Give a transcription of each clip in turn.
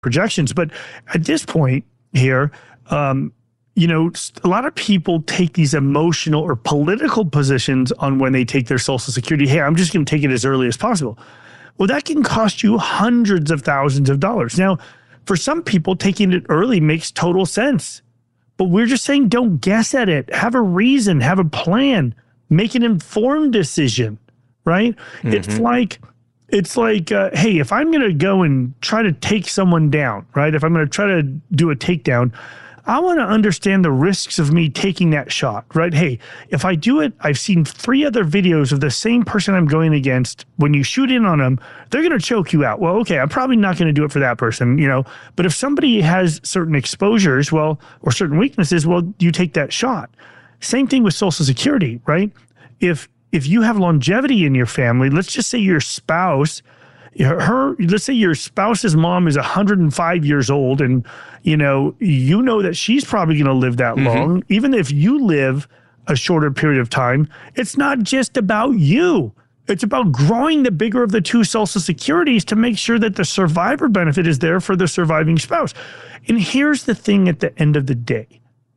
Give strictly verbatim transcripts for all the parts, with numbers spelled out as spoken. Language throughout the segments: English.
projections. But at this point here, um, you know, a lot of people take these emotional or political positions on when they take their Social Security. Hey, I'm just going to take it as early as possible. Well, that can cost you hundreds of thousands of dollars. Now, for some people, taking it early makes total sense. But we're just saying, don't guess at it. Have a reason, have a plan, make an informed decision, right? Mm-hmm. It's like, it's like, uh, hey, if I'm going to go and try to take someone down, right? If I'm going to try to do a takedown, I want to understand the risks of me taking that shot, right? Hey, if I do it, I've seen three other videos of the same person I'm going against. When you shoot in on them, they're going to choke you out. Well, okay, I'm probably not going to do it for that person, you know, but if somebody has certain exposures, well, or certain weaknesses, well, you take that shot. Same thing with Social Security, right? If, if you have longevity in your family, let's just say your spouse, her, let's say your spouse's mom is one hundred five years old, and you know, you know that she's probably going to live that mm-hmm. long. Even if you live a shorter period of time, it's not just about you. It's about growing the bigger of the two Social Securities to make sure that the survivor benefit is there for the surviving spouse. And here's the thing at the end of the day.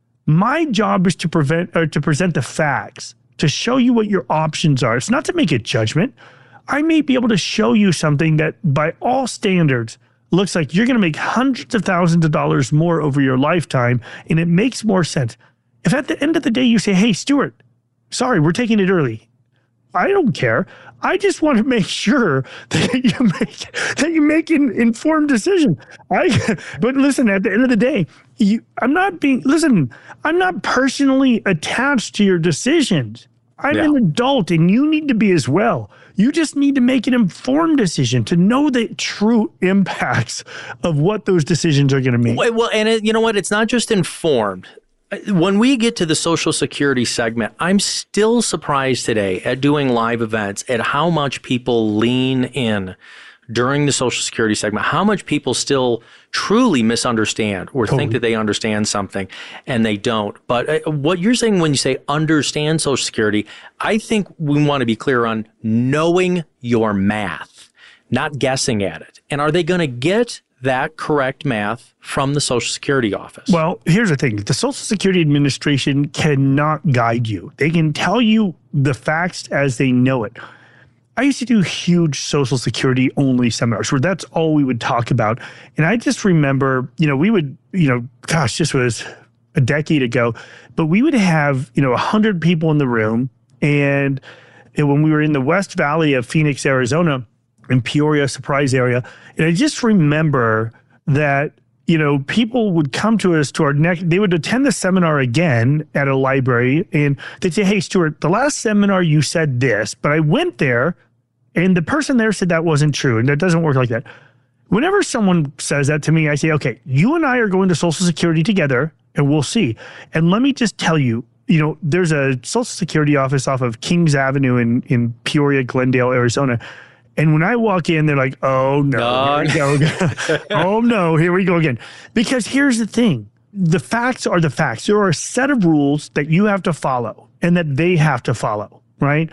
My job is to prevent or to present the facts, to show you what your options are. It's not to make a judgment. I may be able to show you something that by all standards looks like you're going to make hundreds of thousands of dollars more over your lifetime, and it makes more sense. If at the end of the day you say, hey, Stuart, sorry, we're taking it early. I don't care. I just want to make sure that you make that you make an informed decision. I, but listen, at the end of the day, you, I'm not being, listen, I'm not personally attached to your decisions. I'm yeah. an adult, and you need to be as well. You just need to make an informed decision to know the true impacts of what those decisions are going to mean. Well, and it, you know what? It's not just informed. When we get to the Social Security segment, I'm still surprised today at doing live events at how much people lean in during the Social Security segment, how much people still truly misunderstand or totally. think that they understand something and they don't. But uh, what you're saying when you say understand Social Security, I think we want to be clear on knowing your math, not guessing at it. And are they going to get that correct math from the Social Security office? Well, here's the thing. The Social Security Administration cannot guide you. They can tell you the facts as they know it. I used to do huge Social Security only seminars where that's all we would talk about. And I just remember, you know, we would, you know, gosh, this was a decade ago, but we would have, you know, a hundred people in the room. And, and when we were in the West Valley of Phoenix, Arizona, in Peoria, Surprise area, and I just remember that, you know, people would come to us to our next, they would attend the seminar again at a library, and they'd say, hey, Stuart, the last seminar you said this, but I went there and the person there said that wasn't true, and that doesn't work like that. Whenever someone says that to me, I say, okay, you and I are going to Social Security together, and we'll see. And let me just tell you, you know, there's a Social Security office off of Kings Avenue in, in Peoria, Glendale, Arizona. And when I walk in, they're like, oh, no, no. Here we go. Oh, no, here we go again. Because here's the thing. The facts are the facts. There are a set of rules that you have to follow and that they have to follow, right?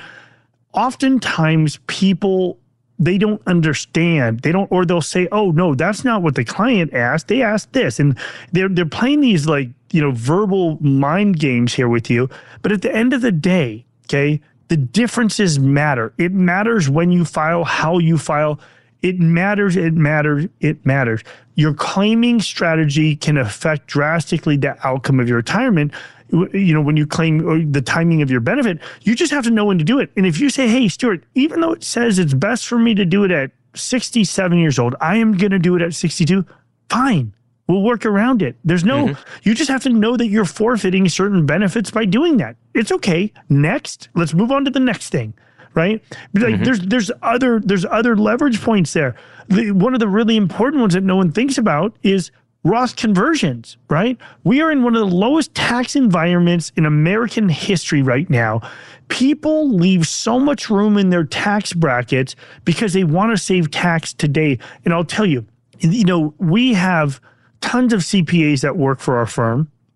Oftentimes, people, they don't understand. They don't, or they'll say, oh, no, that's not what the client asked. They asked this. And they're, they're playing these, like, you know, verbal mind games here with you. But at the end of the day, okay, the differences matter. It matters when you file, how you file. It matters, it matters, it matters. Your claiming strategy can affect drastically the outcome of your retirement. You know, when you claim the timing of your benefit, you just have to know when to do it. And if you say, hey, Stuart, even though it says it's best for me to do it at sixty-seven years old, I am going to do it at sixty-two, fine. We'll work around it. There's no, mm-hmm. you just have to know that you're forfeiting certain benefits by doing that. It's okay. Next, let's move on to the next thing, right? But like, mm-hmm. there's there's other there's other leverage points there. The, one of the really important ones that no one thinks about is Roth conversions, right? We are in one of the lowest tax environments in American history right now. People leave so much room in their tax brackets because they want to save tax today. And I'll tell you, you know, we have tons of C P As that work for our firm,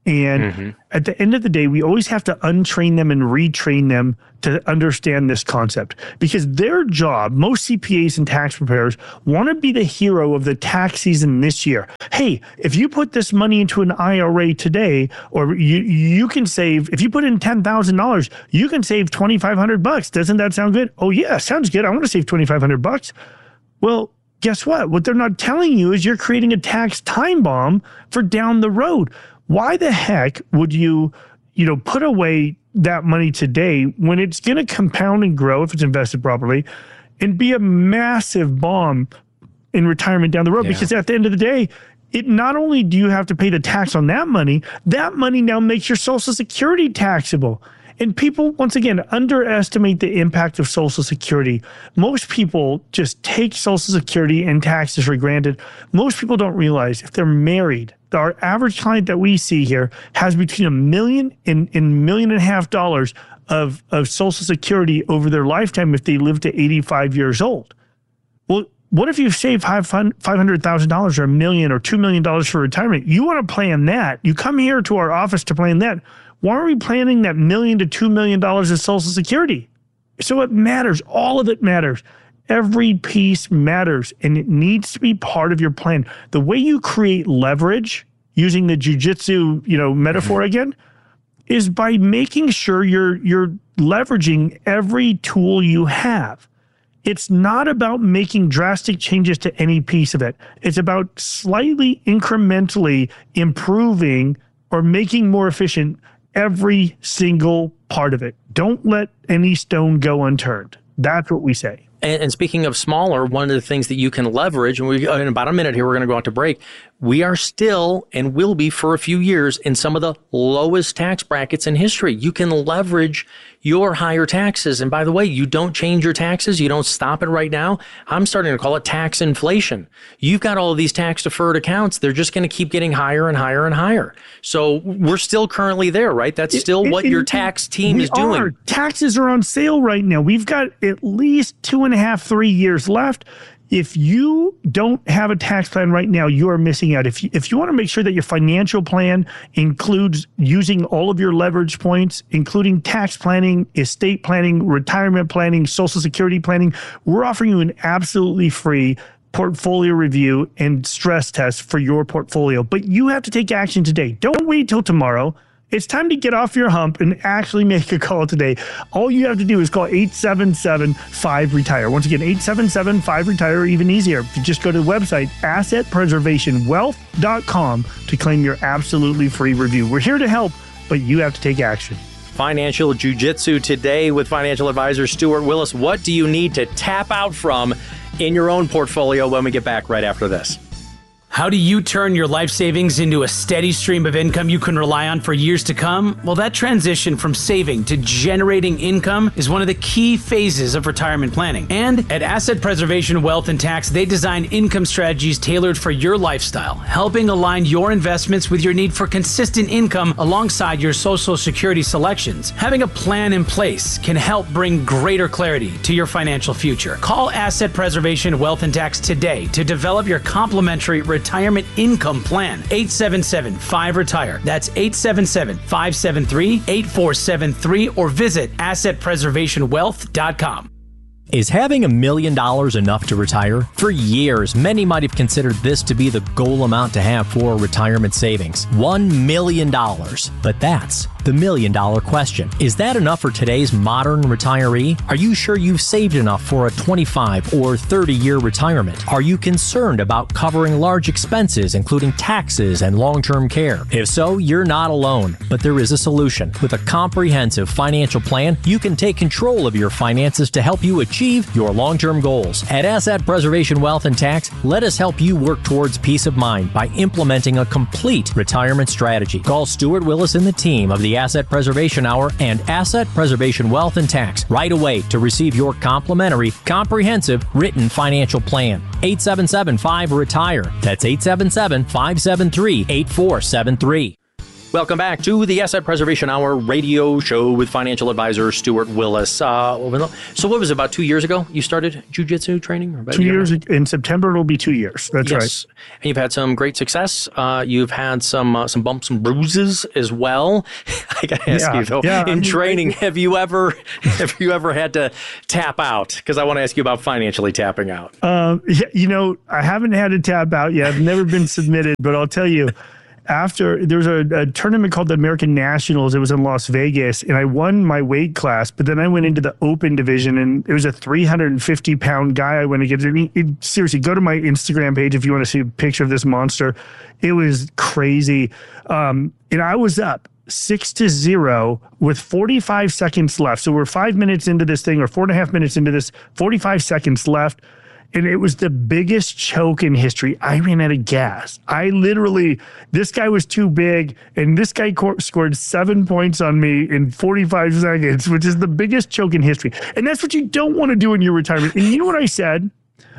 And Mm-hmm. at the end of the day, we always have to untrain them and retrain them to understand this concept, because their job, most C P As and tax preparers want to be the hero of the tax season this year. Hey, if you put this money into an I R A today, or you you can save, if you put in ten thousand dollars, you can save twenty-five hundred bucks. Doesn't that sound good? Oh yeah, sounds good. I want to save twenty-five hundred bucks. Well, guess what? What they're not telling you is you're creating a tax time bomb for down the road. Why the heck would you, you know, put away that money today when it's going to compound and grow if it's invested properly and be a massive bomb in retirement down the road? Yeah. Because at the end of the day, it not only do you have to pay the tax on that money, that money now makes your Social Security taxable. And people, once again, underestimate the impact of Social Security. Most people just take Social Security and taxes for granted. Most people don't realize if they're married, our average client that we see here has between a million and, and million and a half dollars of, of Social Security over their lifetime if they live to eighty-five years old. Well, what if you save five hundred thousand dollars or a million or two million dollars for retirement? You want to plan that. You come here to our office to plan that. Why are we planning that million to two million dollars of Social Security? So it matters. All of it matters. Every piece matters, and it needs to be part of your plan. The way you create leverage, using the jujitsu, you know, metaphor again, is by making sure you're you're leveraging every tool you have. It's not about making drastic changes to any piece of it. It's about slightly incrementally improving or making more efficient every single part of it. Don't let any stone go unturned. That's what we say. And, and speaking of smaller, one of the things that you can leverage, and we in about a minute here, we're going to go out to break. We are still and will be for a few years in some of the lowest tax brackets in history. You can leverage your higher taxes. And by the way, you don't change your taxes. You don't stop it right now. I'm starting to call it tax inflation. You've got all of these tax deferred accounts. They're just going to keep getting higher and higher and higher. So we're still currently there, right? That's still it, what it, your it, tax team we is doing. Are. Taxes are on sale right now. We've got at least two and a half, three years left. If you don't have a tax plan right now, you are missing out. If you, if you want to make sure that your financial plan includes using all of your leverage points, including tax planning, estate planning, retirement planning, Social Security planning, we're offering you an absolutely free portfolio review and stress test for your portfolio. But you have to take action today. Don't wait till tomorrow. It's time to get off your hump and actually make a call today. All you have to do is call eight seven seven, five retire. Once again, eight seven seven, five retire, or even easier. If you just go to the website, asset preservation wealth dot com to claim your absolutely free review. We're here to help, but you have to take action. Financial Jiu-Jitsu today with financial advisor Stuart Willis. What do you need to tap out from in your own portfolio when we get back right after this? How do you turn your life savings into a steady stream of income you can rely on for years to come? Well, that transition from saving to generating income is one of the key phases of retirement planning. And at Asset Preservation Wealth and Tax, they design income strategies tailored for your lifestyle, helping align your investments with your need for consistent income alongside your Social Security selections. Having a plan in place can help bring greater clarity to your financial future. Call Asset Preservation Wealth and Tax today to develop your complimentary retirement Retirement income plan. eight seven seven, five retire. That's eight seven seven, five seven three, eight four seven three or visit asset preservation wealth dot com. Is having a million dollars enough to retire? For years, many might have considered this to be the goal amount to have for retirement savings. One million dollars. But that's the million dollar question. Is that enough for today's modern retiree? Are you sure you've saved enough for a twenty-five or thirty year retirement? Are you concerned about covering large expenses, including taxes and long-term care? If so, you're not alone. But there is a solution. With a comprehensive financial plan, you can take control of your finances to help you achieve your long-term goals. At Asset Preservation Wealth and Tax, let us help you work towards peace of mind by implementing a complete retirement strategy. Call Stuart Willis and the team of the Asset Preservation Hour and Asset Preservation Wealth and Tax right away to receive your complimentary, comprehensive written financial plan. eight seven seven, five retire. That's eight seven seven, five seven three, eight four seven three. Welcome back to the Asset Preservation Hour radio show with financial advisor Stuart Willis. Uh, so what was it, about two years ago you started jiu-jitsu training? Or two years. In September, it'll be two years. That's yes. right. And you've had some great success. Uh, you've had some uh, some bumps and bruises as well. I got to ask yeah. you, though, yeah, in I mean, training, have you ever have you ever had to tap out? Because I want to ask you about financially tapping out. Um, you know, I haven't had to tap out yet. I've never been submitted, but I'll tell you, after there was a, a tournament called the American Nationals, it was in Las Vegas, and I won my weight class, but then I went into the open division, and it was a three hundred fifty pound guy I went against. I mean, it, seriously, go to my Instagram page if you want to see a picture of this monster. It was crazy. Um, and I was up six to zero with forty-five seconds left. So we're five minutes into this thing, or four and a half minutes into this, forty-five seconds left. And it was the biggest choke in history. I ran out of gas. I literally, this guy was too big, and this guy co- scored seven points on me in forty-five seconds, which is the biggest choke in history. And that's what you don't want to do in your retirement. And you know what I said?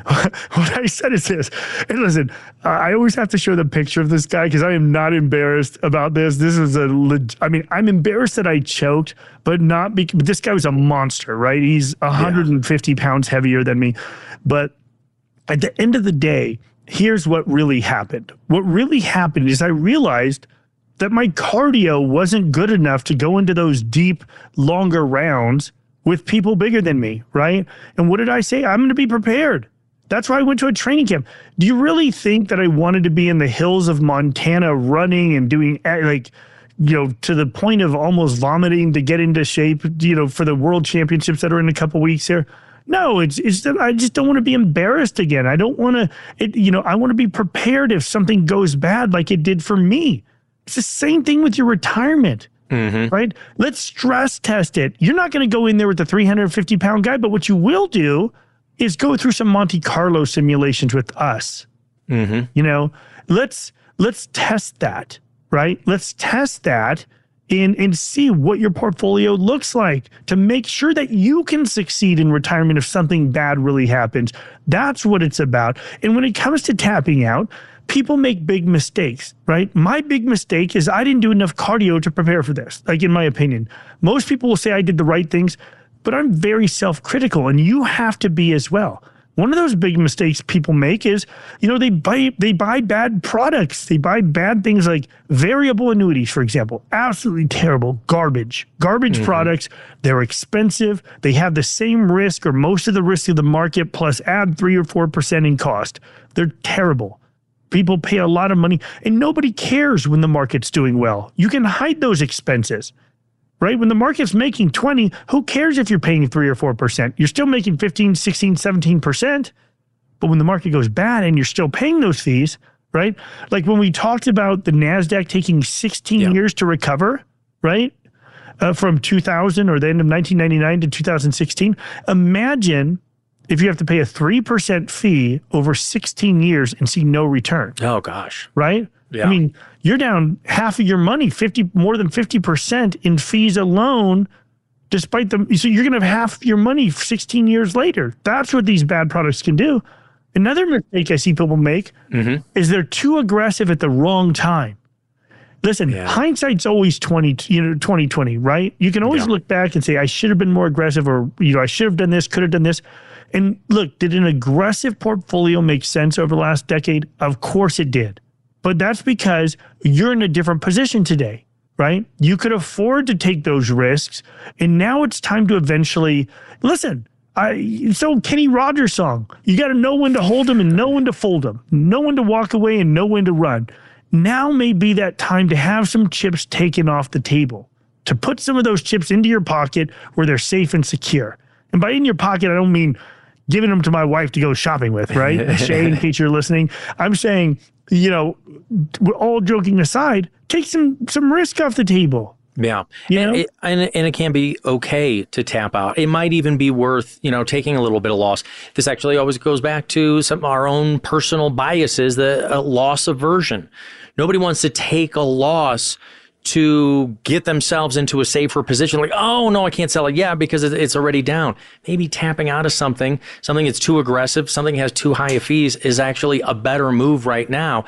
What I said is this. And listen, uh, I always have to show the picture of this guy because I am not embarrassed about this. This is a, leg- I mean, I'm embarrassed that I choked, but not because this guy was a monster, right? He's one hundred fifty yeah. pounds heavier than me. But at the end of the day, here's what really happened. What really happened is I realized that my cardio wasn't good enough to go into those deep, longer rounds with people bigger than me, right? And what did I say? I'm going to be prepared. That's why I went to a training camp. Do you really think that I wanted to be in the hills of Montana running and doing like, you know, to the point of almost vomiting to get into shape, you know, for the world championships that are in a couple weeks here? No, it's it's that I just don't want to be embarrassed again. I don't want to, it, you know, I want to be prepared if something goes bad like it did for me. It's the same thing with your retirement, mm-hmm. right? Let's stress test it. You're not going to go in there with the three hundred fifty pound guy, but what you will do is go through some Monte Carlo simulations with us. Mm-hmm. You know, let's let's test that, right? Let's test that. And, and see what your portfolio looks like to make sure that you can succeed in retirement if something bad really happens. That's what it's about. And when it comes to tapping out, people make big mistakes, right? My big mistake is I didn't do enough cardio to prepare for this, like in my opinion. Most people will say I did the right things, but I'm very self-critical, and you have to be as well. One of those big mistakes people make is, you know, they buy they buy bad products. They buy bad things like variable annuities, for example. Absolutely terrible, garbage. Garbage mm-hmm. products. They're expensive. They have the same risk or most of the risk of the market plus add three or four percent in cost. They're terrible. People pay a lot of money, and nobody cares when the market's doing well. You can hide those expenses. Right? When the market's making twenty, who cares if you're paying three or four percent? You're still making fifteen, sixteen, seventeen percent. But when the market goes bad and you're still paying those fees, right? Like when we talked about the NASDAQ taking sixteen yeah. years to recover, right? Uh, from two thousand or the end of nineteen ninety-nine to two thousand sixteen. Imagine if you have to pay a three percent fee over sixteen years and see no return. Oh, gosh. Right? Yeah. I mean, you're down half of your money, fifty more than fifty percent in fees alone, despite the, so you're going to have half your money sixteen years later. That's what these bad products can do. Another mistake I see people make mm-hmm. is they're too aggressive at the wrong time. Listen, yeah. hindsight's always twenty, you know, twenty twenty, right? You can always yeah. look back and say, I should have been more aggressive, or, you know, I should have done this, could have done this. And look, did an aggressive portfolio make sense over the last decade? Of course it did. But that's because you're in a different position today, right? You could afford to take those risks. And now it's time to eventually, listen, I, it's old Kenny Rogers song. You got to know when to hold them and know when to fold them. Know when to walk away and know when to run. Now may be that time to have some chips taken off the table, to put some of those chips into your pocket where they're safe and secure. And by in your pocket, I don't mean giving them to my wife to go shopping with, right? Shay, in case you're listening, I'm saying, you know, all joking aside, take some some risk off the table. Yeah. You know? and, it, and, and it can be okay to tap out. It might even be worth, you know, taking a little bit of loss. This actually always goes back to some of our own personal biases, the uh, loss aversion. Nobody wants to take a loss to get themselves into a safer position. Like, oh, no, I can't sell it. Yeah, because it's already down. Maybe tapping out of something, something that's too aggressive, something that has too high of fees is actually a better move right now.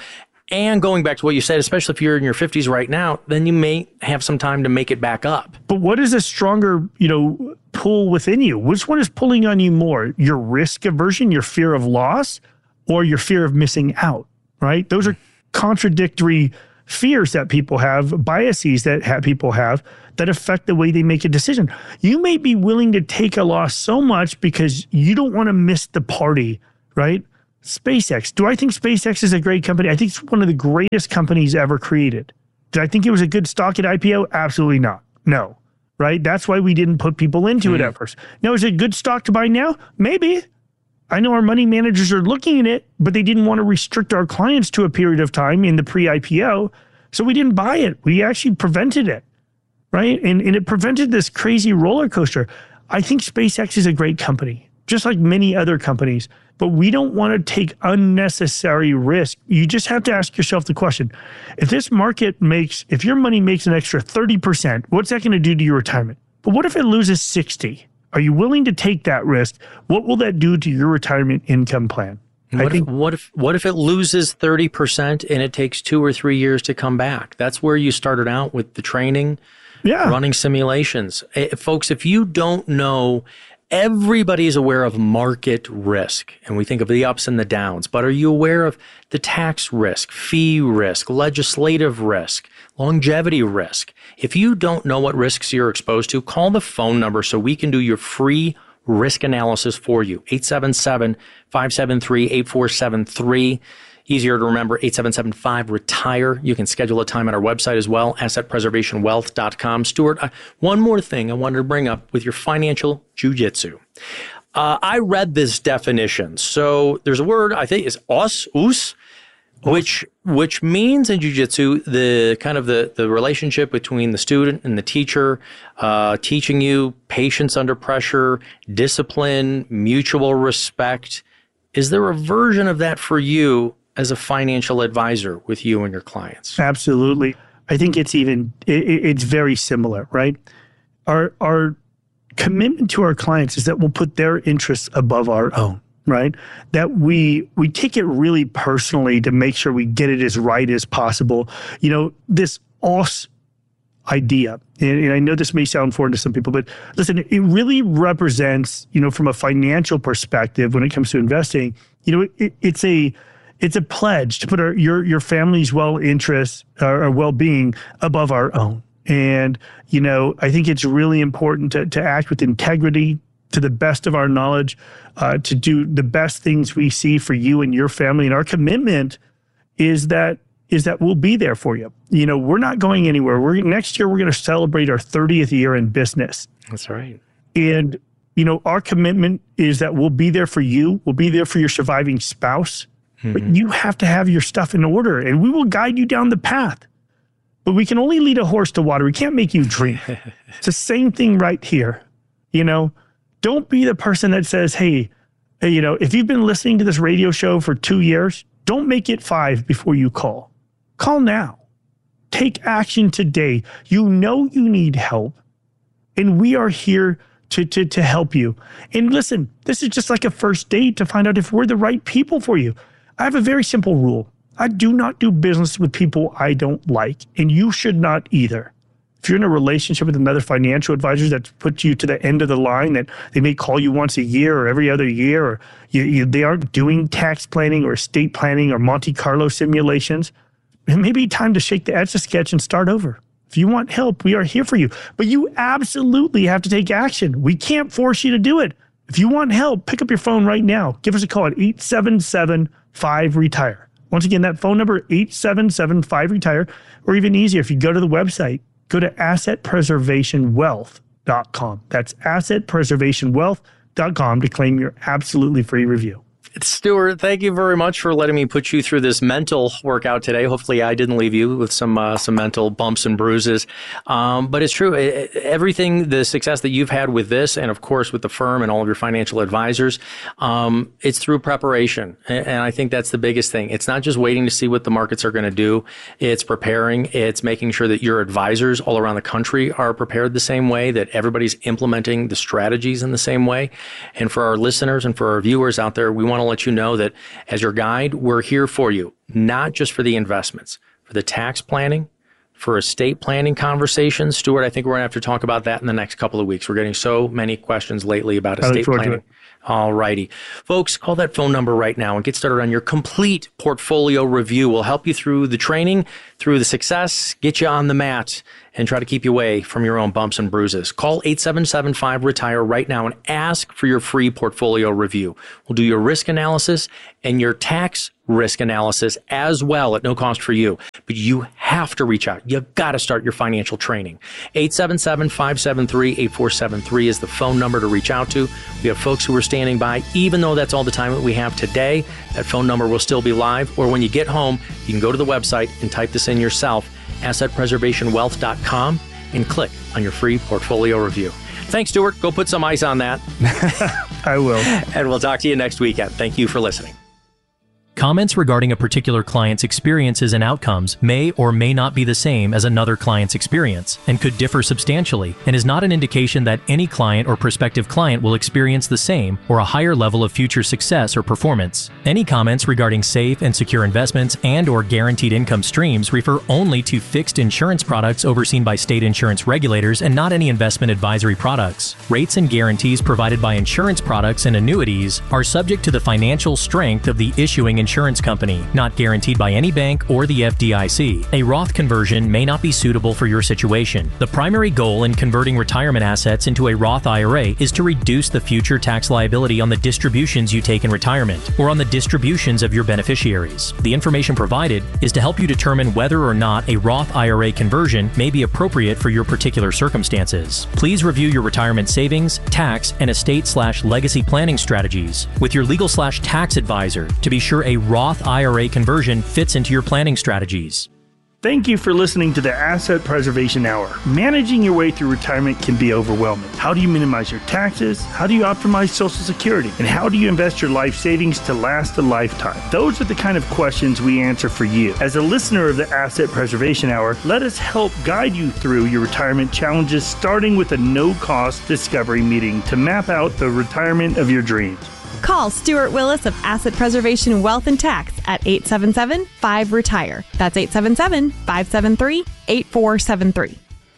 And going back to what you said, especially if you're in your fifties right now, then you may have some time to make it back up. But what is a stronger, you know, pull within you? Which one is pulling on you more? Your risk aversion, your fear of loss, or your fear of missing out, right? Those are contradictory fears that people have, biases that have, people have that affect the way they make a decision. You may be willing to take a loss so much because you don't want to miss the party, right? SpaceX. Do I think SpaceX is a great company? I think it's one of the greatest companies ever created. Did I think it was a good stock at I P O? Absolutely not. No, right? That's why we didn't put people into mm. it at first. Now, is it a good stock to buy now? Maybe. I know our money managers are looking at it, but they didn't want to restrict our clients to a period of time in the pre-I P O. So we didn't buy it. We actually prevented it, right? And, and it prevented this crazy roller coaster. I think SpaceX is a great company, just like many other companies. But we don't want to take unnecessary risk. You just have to ask yourself the question, if this market makes, if your money makes an extra thirty percent, what's that going to do to your retirement? But what if it loses sixty? Are you willing to take that risk? What will that do to your retirement income plan? What, I think, if, what if what if it loses thirty percent and it takes two or three years to come back? That's where you started out with the training, yeah. running simulations. Folks, if you don't know, everybody is aware of market risk, and we think of the ups and the downs, but are you aware of the tax risk, fee risk, legislative risk, longevity risk? If you don't know what risks you're exposed to, call the phone number so we can do your free risk analysis for you. eight seven seven, five seven three, eight four seven three. Easier to remember, eight seven seven five, retire. You can schedule a time at our website as well, asset preservation wealth dot com. Stuart, uh, one more thing I wanted to bring up with your financial jujitsu. Uh, I read this definition. So there's a word, I think is os, us, which which means in jujitsu, the kind of the, the relationship between the student and the teacher, uh, teaching you patience under pressure, discipline, mutual respect. Is there a version of that for you as a financial advisor with you and your clients? Absolutely. I think it's even, it, it's very similar, right? Our, our commitment to our clients is that we'll put their interests above our own, right? That we, we take it really personally to make sure we get it as right as possible. You know, this os idea, and, and I know this may sound foreign to some people, but listen, it really represents, you know, from a financial perspective when it comes to investing, you know, it, it's a, It's a pledge to put our, your your family's well interests uh, or well-being above our own. And, you know, I think it's really important to, to act with integrity, to the best of our knowledge, uh, to do the best things we see for you and your family. And our commitment is that is that we'll be there for you. You know, we're not going anywhere. We're next year, we're going to celebrate our thirtieth year in business. That's right. And, you know, our commitment is that we'll be there for you. We'll be there for your surviving spouse. Mm-hmm. But you have to have your stuff in order, and we will guide you down the path. But we can only lead a horse to water. We can't make you drink. It's the same thing right here. You know, don't be the person that says, hey, hey, you know, if you've been listening to this radio show for two years, don't make it five before you call. Call now. Take action today. You know you need help, and we are here to, to, to help you. And listen, this is just like a first date to find out if we're the right people for you. I have a very simple rule. I do not do business with people I don't like, and you should not either. If you're in a relationship with another financial advisor that's put you to the end of the line, that they may call you once a year or every other year, or you, you, they aren't doing tax planning or estate planning or Monte Carlo simulations, it may be time to shake the Etch-a-Sketch and start over. If you want help, we are here for you. But you absolutely have to take action. We can't force you to do it. If you want help, pick up your phone right now. Give us a call at eight seven seven, five, retire. Once again, that phone number, eight seven seven, five, retire. Or even easier, if you go to the website, go to asset preservation wealth dot com. That's asset preservation wealth dot com to claim your absolutely free review. Stuart, thank you very much for letting me put you through this mental workout today. Hopefully I didn't leave you with some uh, some mental bumps and bruises. Um, but it's true. It, everything, the success that you've had with this, and of course with the firm and all of your financial advisors, um, it's through preparation. And, and I think that's the biggest thing. It's not just waiting to see what the markets are going to do. It's preparing. It's making sure that your advisors all around the country are prepared the same way, that everybody's implementing the strategies in the same way. And for our listeners and for our viewers out there, we want to let you know that as your guide, we're here for you, not just for the investments, for the tax planning, for estate planning conversations. Stuart, I think we're going to have to talk about that in the next couple of weeks. We're getting so many questions lately about estate planning. All righty. Folks, call that phone number right now and get started on your complete portfolio review. We'll help you through the training, through the success, get you on the mat, and try to keep you away from your own bumps and bruises. Call eight seven seven, five, retire right now and ask for your free portfolio review. We'll do your risk analysis and your tax risk analysis as well at no cost for you. But you have to reach out. You've got to start your financial training. eight seven seven, five seven three, eight four seven three is the phone number to reach out to. We have folks who are standing by. Even though that's all the time that we have today, that phone number will still be live. Or when you get home, you can go to the website and type this in yourself, asset preservation wealth dot com, and click on your free portfolio review. Thanks, Stuart. Go put some ice on that. I will. And we'll talk to you next weekend. Thank you for listening. Comments regarding a particular client's experiences and outcomes may or may not be the same as another client's experience and could differ substantially, and is not an indication that any client or prospective client will experience the same or a higher level of future success or performance. Any comments regarding safe and secure investments and or guaranteed income streams refer only to fixed insurance products overseen by state insurance regulators and not any investment advisory products. Rates and guarantees provided by insurance products and annuities are subject to the financial strength of the issuing insurance insurance company, not guaranteed by any bank or the F D I C. A Roth conversion may not be suitable for your situation. The primary goal in converting retirement assets into a Roth I R A is to reduce the future tax liability on the distributions you take in retirement or on the distributions of your beneficiaries. The information provided is to help you determine whether or not a Roth I R A conversion may be appropriate for your particular circumstances. Please review your retirement savings, tax, and estate slash legacy planning strategies with your legal slash tax advisor to be sure a Roth I R A conversion fits into your planning strategies. Thank you for listening to the Asset Preservation Hour. Managing your way through retirement can be overwhelming. How do you minimize your taxes? How do you optimize Social Security? And how do you invest your life savings to last a lifetime? Those are the kind of questions we answer for you. As a listener of the Asset Preservation Hour, let us help guide you through your retirement challenges, starting with a no-cost discovery meeting to map out the retirement of your dreams. Call Stuart Willis of Asset Preservation Wealth and Tax at eight seven seven, five, retire. That's eight seven seven, five seven three, eight four seven three.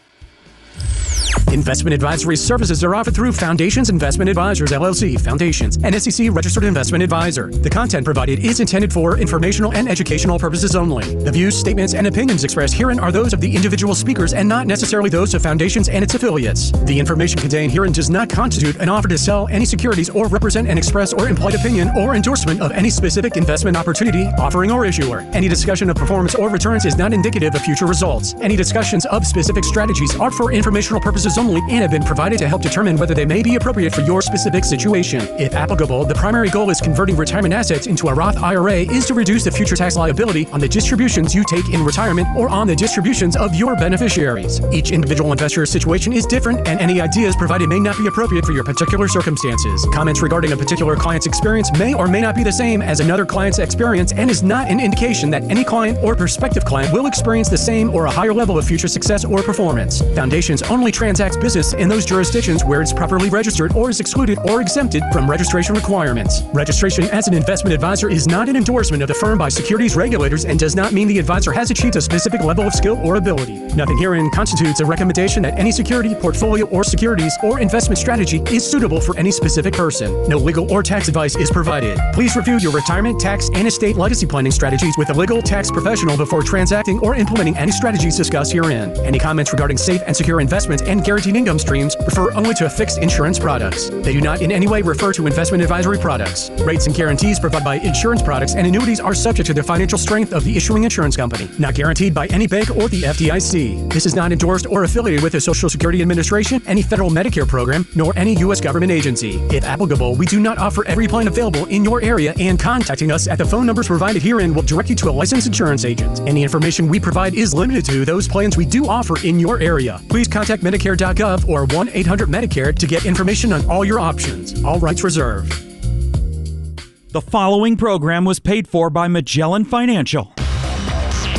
Investment advisory services are offered through Foundations Investment Advisors, L L C, Foundations, an S E C-registered investment advisor. The content provided is intended for informational and educational purposes only. The views, statements, and opinions expressed herein are those of the individual speakers and not necessarily those of Foundations and its affiliates. The information contained herein does not constitute an offer to sell any securities or represent an express or implied opinion or endorsement of any specific investment opportunity, offering, or issuer. Any discussion of performance or returns is not indicative of future results. Any discussions of specific strategies are for informational purposes only and have been provided to help determine whether they may be appropriate for your specific situation. If applicable, the primary goal is converting retirement assets into a Roth I R A is to reduce the future tax liability on the distributions you take in retirement or on the distributions of your beneficiaries. Each individual investor's situation is different, and any ideas provided may not be appropriate for your particular circumstances. Comments regarding a particular client's experience may or may not be the same as another client's experience and is not an indication that any client or prospective client will experience the same or a higher level of future success or performance. Foundations only transacts business in those jurisdictions where it's properly registered or is excluded or exempted from registration requirements. Registration as an investment advisor is not an endorsement of the firm by securities regulators and does not mean the advisor has achieved a specific level of skill or ability. Nothing herein constitutes a recommendation that any security, portfolio, or securities or investment strategy is suitable for any specific person. No legal or tax advice is provided. Please review your retirement, tax, and estate legacy planning strategies with a legal tax professional before transacting or implementing any strategies discussed herein. Any comments regarding safe and secure investments and guaranteed income streams refer only to fixed insurance products. They do not in any way refer to investment advisory products. Rates and guarantees provided by insurance products and annuities are subject to the financial strength of the issuing insurance company, not guaranteed by any bank or the F D I C. This is not endorsed or affiliated with the Social Security Administration, any federal Medicare program, nor any U S government agency. If applicable, we do not offer every plan available in your area, and contacting us at the phone numbers provided herein will direct you to a licensed insurance agent. Any information we provide is limited to those plans we do offer in your area. Please contact Medicare dot gov or one eight hundred Medicare to get information on all your options. All rights reserved. The following program was paid for by Magellan Financial.